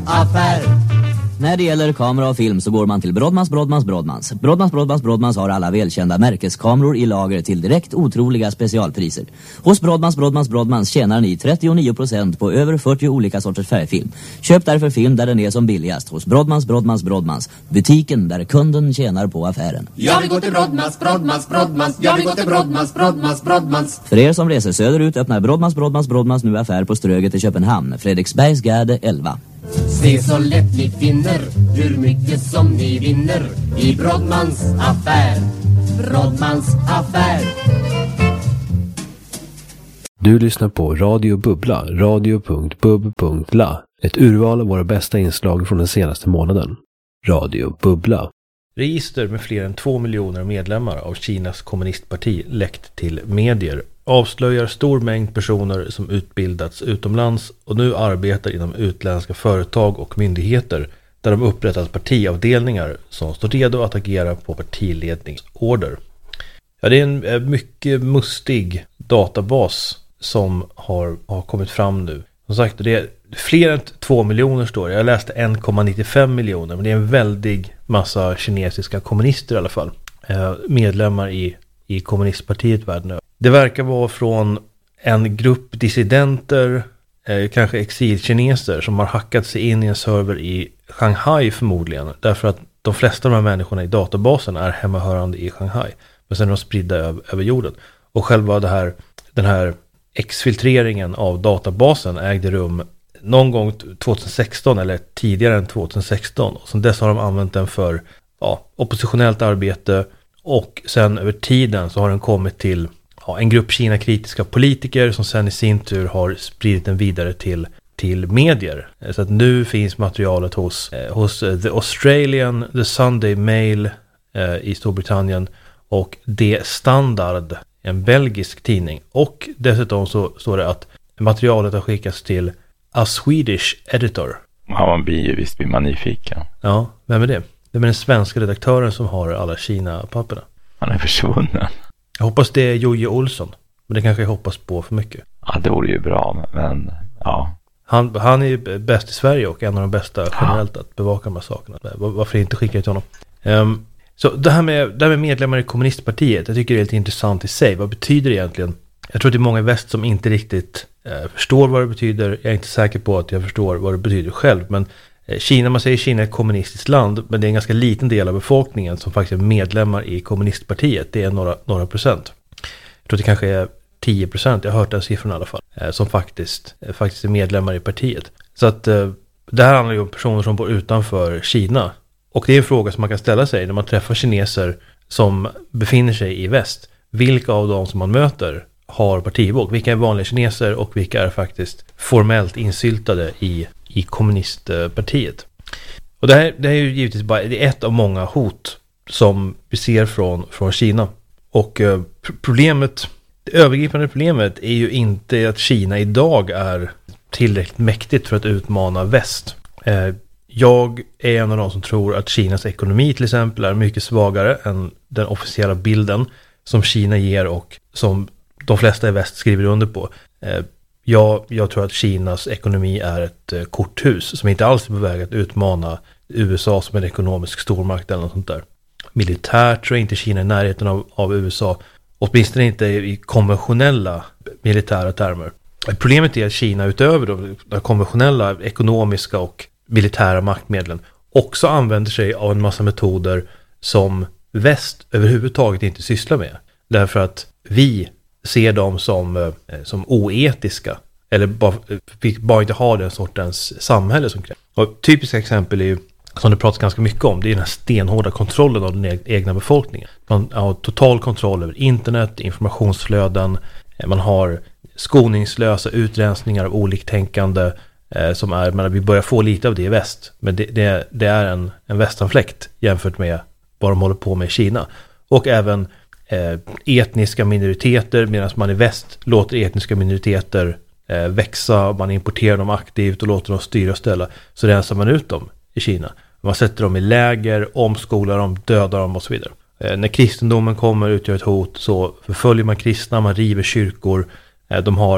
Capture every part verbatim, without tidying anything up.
affär. När det gäller kamera och film så går man till Brodmans, Brodmans, Brodmans. Brodmans, Brodmans, Brodmans har alla välkända märkeskameror i lager till direkt otroliga specialpriser. Hos Brodmans, Brodmans, Brodmans tjänar ni trettionio procent på över fyrtio olika sorters färgfilm. Köp därför film där den är som billigast hos Brodmans, Brodmans, Brodmans. Butiken där kunden tjänar på affären. Jag vill gå till Brodmans, Brodmans, Brodmans. Jag vill gå till Brodmans, Brodmans, Brodmans. För er som reser söderut öppnar Brodmans, Brodmans, Brodmans nu affär på Ströget i Köpenhamn. Fredriksbergsgärde elva. Se så lätt ni finner hur mycket som ni vinner i Brodmans affär. Brodmans affär. Du lyssnar på Radio Bubbla, radio punkt bub punkt la. Ett urval av våra bästa inslag från den senaste månaden. Radio Bubbla. Register med fler än två miljoner medlemmar av Kinas kommunistparti läckt till medier avslöjar stor mängd personer som utbildats utomlands och nu arbetar inom utländska företag och myndigheter där de upprättat partiavdelningar som står redo att agera på partiledningsorder. Ja, det är en mycket mustig databas som har, har kommit fram nu. Som sagt, det är fler än två miljoner står det. Jag läste en komma nittiofem miljoner, men det är en väldig massa kinesiska kommunister i alla fall. Eh, medlemmar i, i kommunistpartiet världen över. Det verkar vara från en grupp dissidenter, eh, kanske exilkineser som har hackat sig in i en server i Shanghai förmodligen. Därför att de flesta av de här människorna i databasen är hemmahörande i Shanghai. Men sen är de spridda över, över jorden. Och själva det här, den här exfiltreringen av databasen ägde rum någon gång tjugohundrasexton eller tidigare än tjugohundrasexton. Och sen dess har de använt den för ja, oppositionellt arbete. Och sen över tiden så har den kommit till ja, en grupp Kina-kritiska politiker som sen i sin tur har spridit den vidare till, till medier. Så att nu finns materialet hos, eh, hos The Australian, The Sunday Mail eh, i Storbritannien och The Standard, en belgisk tidning. Och dessutom så står det att materialet har skickats till A Swedish Editor. Ja, man blir ju visst blir man nyfiken. Ja, vem är det? Det är den svenska redaktören som har alla Kina-papperna. Han är försvunnen. Jag hoppas det är Joje Olsson. Men det kanske jag hoppas på för mycket. Ja, det vore ju bra, men ja. Han, han är ju bäst i Sverige och en av de bästa generellt att bevaka de här sakerna. Varför inte skicka det till honom? Um, så det här, med, det här med medlemmar i kommunistpartiet, jag tycker det är lite intressant i sig. Vad betyder det egentligen? Jag tror att det är många i väst som inte riktigt eh, förstår vad det betyder. Jag är inte säker på att jag förstår vad det betyder själv. Men eh, Kina, man säger Kina är ett kommunistiskt land, men det är en ganska liten del av befolkningen som faktiskt är medlemmar i kommunistpartiet. Det är några, några procent. Jag tror att det kanske är tio procent, jag har hört den siffran i alla fall, eh, som faktiskt, eh, faktiskt är medlemmar i partiet. Så att eh, det här handlar ju om personer som bor utanför Kina. Och det är en fråga som man kan ställa sig när man träffar kineser som befinner sig i väst. Vilka av dem som man möter har partibok? Vilka är vanliga kineser och vilka är faktiskt formellt insyltade i, i kommunistpartiet? Och det här, det här är ju givetvis bara det är ett av många hot som vi ser från, från Kina. Och eh, problemet, det övergripande problemet är ju inte att Kina idag är tillräckligt mäktigt för att utmana väst. Eh, Jag är en av de som tror att Kinas ekonomi till exempel är mycket svagare än den officiella bilden som Kina ger och som de flesta i väst skriver under på. Jag, jag tror att Kinas ekonomi är ett korthus som inte alls är på väg att utmana U S A som en ekonomisk stormakt eller något sånt där. Militärt tror jag inte Kina är i närheten av, av U S A, åtminstone inte i konventionella militära termer. Problemet är att Kina utöver de, de konventionella ekonomiska och militära maktmedlen också använder sig av en massa metoder som väst överhuvudtaget inte sysslar med. Därför att vi ser dem som, som oetiska eller bara, vi bara inte har den sortens samhälle som krävs. Och typiska exempel är ju, som det pratas ganska mycket om, det är den här stenhårda kontrollen av den egna befolkningen. Man har total kontroll över internet, informationsflöden, man har skoningslösa utrensningar av oliktänkande som är, men vi börjar få lite av det i väst, men det, det, det är en, en västanfläkt jämfört med vad de håller på med i Kina. Och även eh, etniska minoriteter, medan man i väst låter etniska minoriteter eh, växa, man importerar dem aktivt och låter dem styra och ställa, så rensar man ut dem i Kina. Man sätter dem i läger, omskolar dem, dödar dem och så vidare. Eh, när kristendomen kommer utgör ett hot så förföljer man kristna, man river kyrkor, eh, de har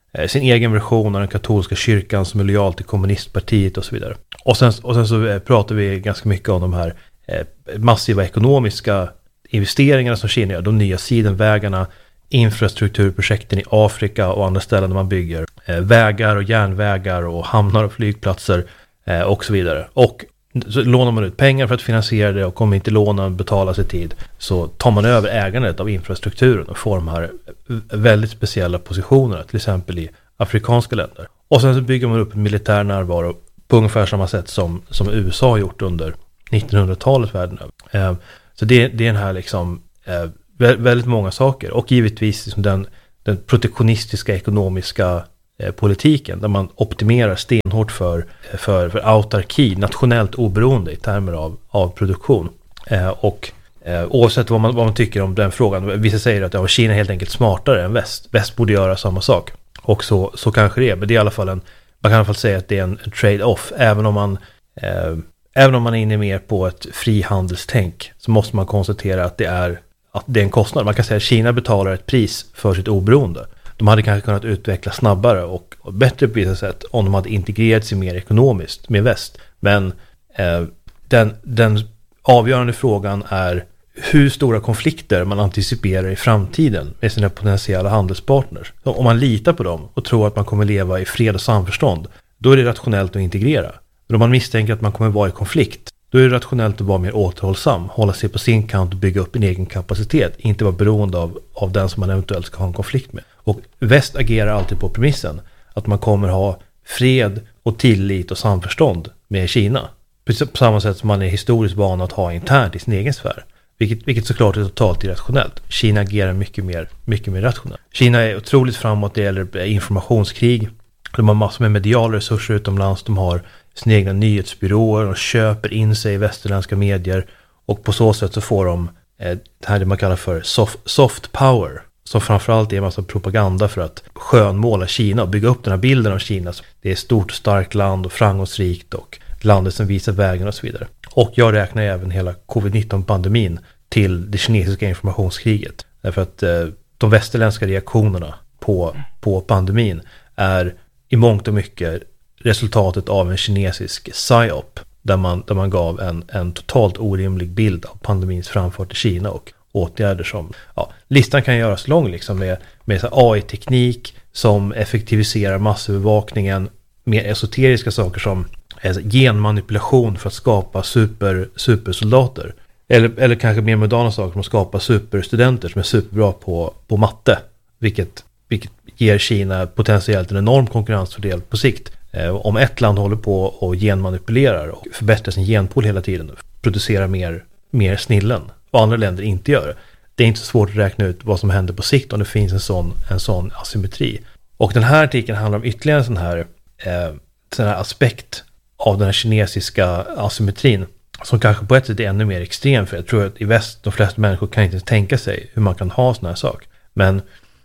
eh, sin egen version av den katolska kyrkan som är lojal till kommunistpartiet och så vidare. Och sen, och sen så eh, pratar vi ganska mycket om de här eh, massiva ekonomiska investeringarna som Kina gör, de nya sidenvägarna, infrastrukturprojekten i Afrika och andra ställen där man bygger eh, vägar och järnvägar och hamnar och flygplatser eh, och så vidare. Och så lånar man ut pengar för att finansiera det, och om inte lånen betalas i tid så tar man över ägandet av infrastrukturen och får de här väldigt speciella positionerna, till exempel i afrikanska länder. Och sen så bygger man upp en militär närvaro på ungefär samma sätt som, som U S A har gjort under nittonhundratalet världen över. Eh, så det, det är den här liksom eh, väldigt många saker, och givetvis liksom den, den protektionistiska ekonomiska eh, politiken där man optimerar stenhårt för, för, för autarki, nationellt oberoende i termer av, av produktion. Eh, och eh, oavsett vad man, vad man tycker om den frågan, vissa säger att ja, Kina är helt enkelt smartare än väst. Väst borde göra samma sak, och så, så kanske det är, men det är i alla fall en, man kan i alla fall säga att det är en, en trade-off, även om man eh, även om man är inne mer på ett frihandelstänk, så måste man konstatera att det är att det är en kostnad. Man kan säga att Kina betalar ett pris för sitt oberoende. De hade kanske kunnat utveckla snabbare och, och bättre på vissa sätt om de hade integrerat sig mer ekonomiskt med väst. Men eh, den, den avgörande frågan är hur stora konflikter man anticiperar i framtiden med sina potentiella handelspartners. Så om man litar på dem och tror att man kommer leva i fred och samförstånd, då är det rationellt att integrera. Men om man misstänker att man kommer vara i konflikt, då är det rationellt att vara mer återhållsam, hålla sig på sin kant och bygga upp en egen kapacitet, inte vara beroende av, av den som man eventuellt ska ha en konflikt med. Och väst agerar alltid på premissen att man kommer ha fred och tillit och samförstånd med Kina. På samma sätt som man är historiskt van att ha internt i sin egen sfär. Vilket, vilket såklart är totalt irrationellt. Kina agerar mycket mer, mycket mer rationellt. Kina är otroligt framåt när det gäller informationskrig. De har massor med mediala resurser utomlands. De har sina egna nyhetsbyråer och köper in sig i västerländska medier, och på så sätt så får de eh, det här det man kallar för soft, soft power, som framförallt är en massa propaganda för att skönmåla Kina och bygga upp den här bilden av Kina. Det är ett stort, starkt land och framgångsrikt och landet som visar vägen och så vidare. Och jag räknar även hela covid nitton-pandemin till det kinesiska informationskriget, därför att eh, de västerländska reaktionerna på, på pandemin är i mångt och mycket resultatet av en kinesisk psyop där man, där man gav en, en totalt orimlig bild av pandemins framfart i Kina och åtgärder som, ja, listan kan göras lång liksom med, med så A I-teknik som effektiviserar massövervakningen, mer esoteriska saker som alltså, genmanipulation för att skapa super, supersoldater, eller, eller kanske mer moderna saker som att skapa superstudenter som är superbra på, på matte, vilket, vilket ger Kina potentiellt en enorm konkurrensfördel på sikt. Om ett land håller på och genmanipulerar och förbättrar sin genpool hela tiden, producerar mer, mer snillen, och andra länder inte gör det. Det är inte så svårt att räkna ut vad som händer på sikt om det finns en sån, en sån asymmetri. Och den här artikeln handlar om ytterligare en sån här, eh, sån här aspekt av den här kinesiska asymmetrin som kanske på ett sätt är ännu mer extrem, för jag tror att i väst de flesta människor kan inte tänka sig hur man kan ha sån här sak. Men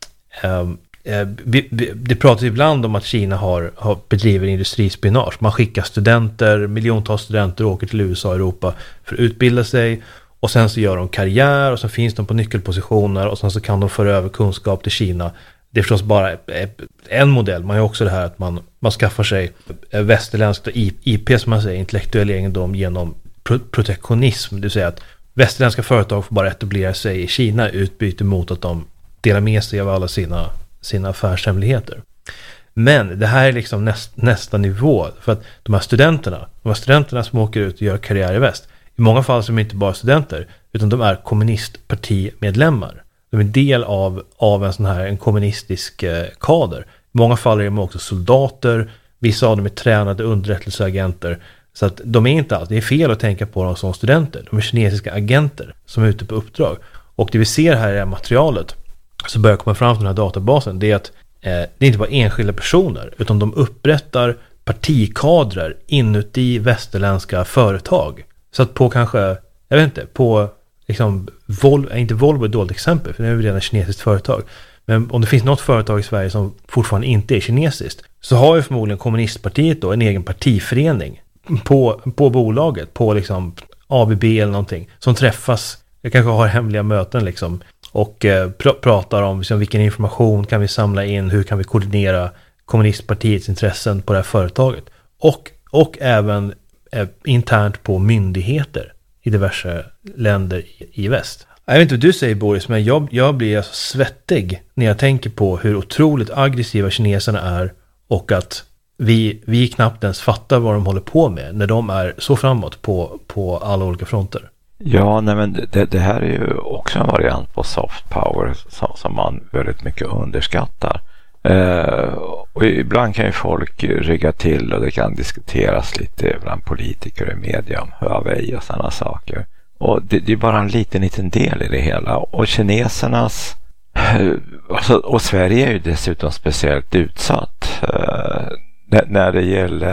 eh, det pratas ibland om att Kina har, har bedriver industrispionage. Man skickar studenter, miljontals studenter åker till U S A och Europa för att utbilda sig, och sen så gör de karriär och så finns de på nyckelpositioner och sen så kan de föra över kunskap till Kina. Det är förstås bara en modell. Man har också det här att man, man skaffar sig västerländskt I P som man säger, intellektuell egendom genom protektionism. Det vill säga att västerländska företag får bara etablera sig i Kina i utbyte mot att de delar med sig av alla sina sina affärshemligheter. Men det här är liksom näst, nästa nivå, för att de här studenterna, de här studenterna som åker ut och gör karriär i väst, i många fall så är de inte bara studenter, utan de är kommunistpartimedlemmar. De är del av, av en sån här en kommunistisk eh, kader. I många fall är de också soldater, vissa av dem är tränade underrättelseagenter, så att de är inte alls, det är fel att tänka på dem som studenter. De är kinesiska agenter som är ute på uppdrag. Och det vi ser här i materialet så börjar komma fram från den här databasen, det är att eh, det är inte bara enskilda personer, utan de upprättar partikadrer inuti västerländska företag. Så att på kanske, jag vet inte, på liksom, Volvo, inte Volvo är ett dåligt exempel, för det är ju redan ett kinesiskt företag. Men om det finns något företag i Sverige som fortfarande inte är kinesiskt, så har ju förmodligen kommunistpartiet då en egen partiförening på, på bolaget, på liksom A B B eller någonting, som träffas, jag kanske har hemliga möten liksom, och eh, pr- pratar om liksom, vilken information kan vi samla in, hur kan vi koordinera kommunistpartiets intressen på det här företaget. Och, och även eh, internt på myndigheter i diverse länder i, i väst. Jag vet inte vad du säger, Boris, men jag, jag blir alltså svettig när jag tänker på hur otroligt aggressiva kineserna är och att vi, vi knappt ens fattar vad de håller på med när de är så framåt på, på alla olika fronter. Ja, nej, men det, det här är ju också en variant på soft power som, som man väldigt mycket underskattar. Eh, och ibland kan ju folk rygga till och det kan diskuteras lite bland politiker i media om Huawei och sådana saker. Och det, det är bara en liten, liten del i det hela. Och kinesernas... Alltså, och Sverige är ju dessutom speciellt utsatt. Uh, när, när det gäller